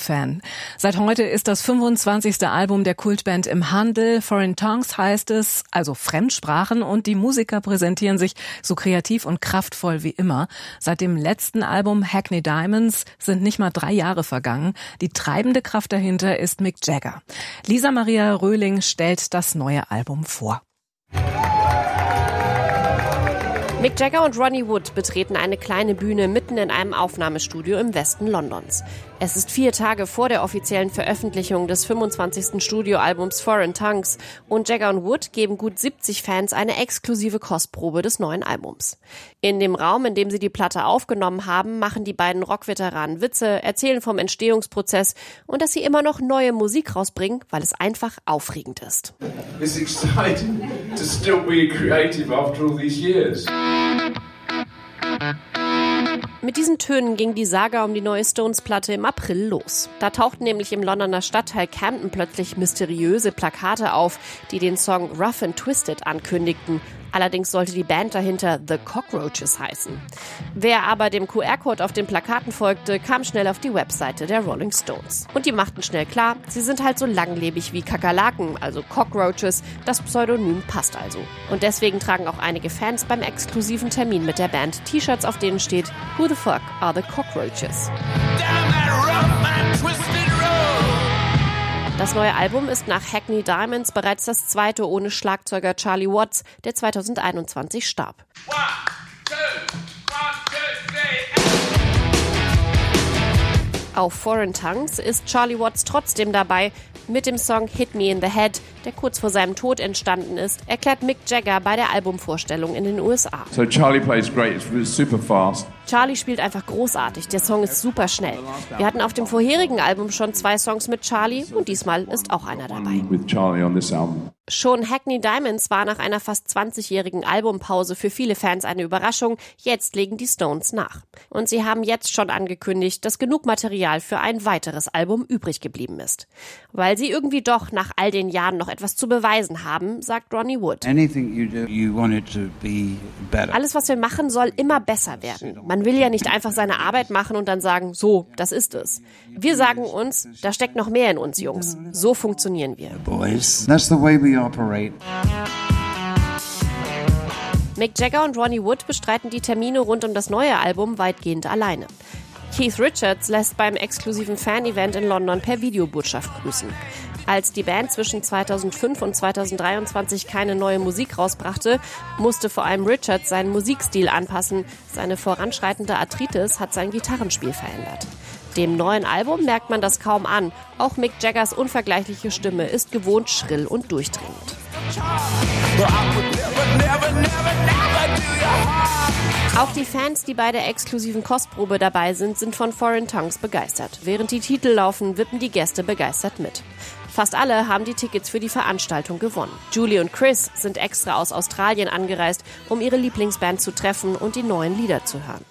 Hip-Hop-Fan. Seit heute ist das 25. Album der Kultband im Handel. Foreign Tongues heißt es, also Fremdsprachen, und die Musiker präsentieren sich so kreativ und kraftvoll wie immer. Seit dem letzten Album Hackney Diamonds sind nicht mal 3 Jahre vergangen. Die treibende Kraft dahinter ist Mick Jagger. Lisa Maria Röhling stellt das neue Album vor. Mick Jagger und Ronnie Wood betreten eine kleine Bühne mitten in einem Aufnahmestudio im Westen Londons. Es ist 4 Tage vor der offiziellen Veröffentlichung des 25. Studioalbums Foreign Tongues und Jagger und Wood geben gut 70 Fans eine exklusive Kostprobe des neuen Albums. In dem Raum, in dem sie die Platte aufgenommen haben, machen die beiden Rockveteranen Witze, erzählen vom Entstehungsprozess und dass sie immer noch neue Musik rausbringen, weil es einfach aufregend ist. It's exciting to still be creative after all these years. Mit diesen Tönen ging die Saga um die neue Stones-Platte im April los. Da tauchten nämlich im Londoner Stadtteil Camden plötzlich mysteriöse Plakate auf, die den Song Rough and Twisted ankündigten. Allerdings sollte die Band dahinter The Cockroaches heißen. Wer aber dem QR-Code auf den Plakaten folgte, kam schnell auf die Webseite der Rolling Stones. Und die machten schnell klar, sie sind halt so langlebig wie Kakerlaken, also Cockroaches. Das Pseudonym passt also. Und deswegen tragen auch einige Fans beim exklusiven Termin mit der Band T-Shirts, auf denen steht Who the fuck are the Cockroaches? Das neue Album ist nach Hackney Diamonds bereits das 2. ohne Schlagzeuger Charlie Watts, der 2021 starb. 1, 2, 1, 2, 3. Auf Foreign Tongues ist Charlie Watts trotzdem dabei. Mit dem Song Hit Me in the Head, der kurz vor seinem Tod entstanden ist, erklärt Mick Jagger bei der Albumvorstellung in den USA. So Charlie plays great, it's super fast. Charlie spielt einfach großartig, der Song ist super schnell. Wir hatten auf dem vorherigen Album schon 2 Songs mit Charlie und diesmal ist auch einer dabei. With Charlie on this album. Schon Hackney Diamonds war nach einer fast 20-jährigen Albumpause für viele Fans eine Überraschung. Jetzt legen die Stones nach. Und sie haben jetzt schon angekündigt, dass genug Material für ein weiteres Album übrig geblieben ist. Weil sie irgendwie doch nach all den Jahren noch etwas zu beweisen haben, sagt Ronnie Wood. Alles, was wir machen, soll immer besser werden. Man will ja nicht einfach seine Arbeit machen und dann sagen, so, das ist es. Wir sagen uns, da steckt noch mehr in uns, Jungs. So funktionieren wir. That's the way we operate. Mick Jagger und Ronnie Wood bestreiten die Termine rund um das neue Album weitgehend alleine. Keith Richards lässt beim exklusiven Fan-Event in London per Videobotschaft grüßen. Als die Band zwischen 2005 und 2023 keine neue Musik rausbrachte, musste vor allem Richards seinen Musikstil anpassen. Seine voranschreitende Arthritis hat sein Gitarrenspiel verändert. Dem neuen Album merkt man das kaum an. Auch Mick Jaggers unvergleichliche Stimme ist gewohnt schrill und durchdringend. Auch die Fans, die bei der exklusiven Kostprobe dabei sind von Foreign Tongues begeistert. Während die Titel laufen, wippen die Gäste begeistert mit. Fast alle haben die Tickets für die Veranstaltung gewonnen. Julie und Chris sind extra aus Australien angereist, um ihre Lieblingsband zu treffen und die neuen Lieder zu hören.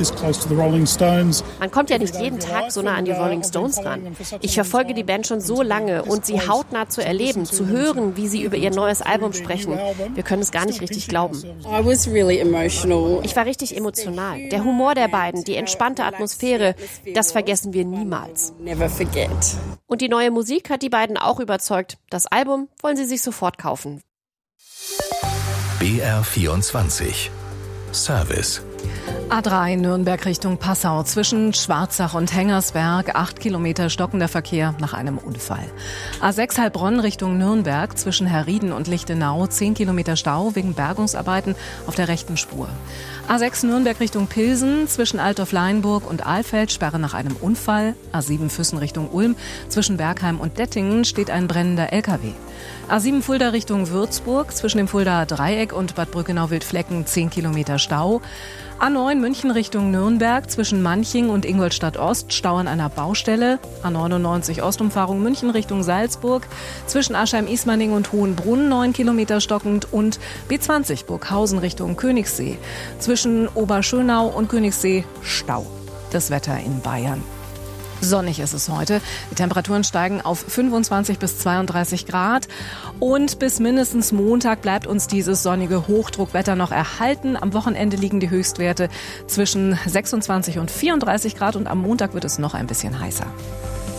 Man kommt ja nicht jeden Tag so nah an die Rolling Stones ran. Ich verfolge die Band schon so lange und sie hautnah zu erleben, zu hören, wie sie über ihr neues Album sprechen. Wir können es gar nicht richtig glauben. Ich war richtig emotional. Der Humor der beiden, die entspannte Atmosphäre, das vergessen wir niemals. Und die neue Musik hat die beiden auch überzeugt. Das Album wollen sie sich sofort kaufen. BR24 Service. A3 Nürnberg Richtung Passau. Zwischen Schwarzach und Hengersberg 8 Kilometer stockender Verkehr nach einem Unfall. A6 Heilbronn Richtung Nürnberg. Zwischen Herrieden und Lichtenau 10 Kilometer Stau wegen Bergungsarbeiten auf der rechten Spur. A6 Nürnberg Richtung Pilsen. Zwischen Altdorf-Leinburg und Ahlfeld Sperre nach einem Unfall. A7 Füssen Richtung Ulm. Zwischen Bergheim und Dettingen steht ein brennender LKW. A7 Fulda Richtung Würzburg. Zwischen dem Fuldaer Dreieck und Bad Brückenau-Wildflecken 10 Kilometer Stau. A9 München Richtung Nürnberg, zwischen Manching und Ingolstadt Ost, Stau an einer Baustelle. A99 Ostumfahrung München Richtung Salzburg, zwischen Aschheim-Ismaning und Hohenbrunn 9 Kilometer stockend und B20 Burghausen Richtung Königssee. Zwischen Oberschönau und Königssee Stau. Das Wetter in Bayern. Sonnig ist es heute. Die Temperaturen steigen auf 25 bis 32 Grad. Und bis mindestens Montag bleibt uns dieses sonnige Hochdruckwetter noch erhalten. Am Wochenende liegen die Höchstwerte zwischen 26 und 34 Grad und am Montag wird es noch ein bisschen heißer.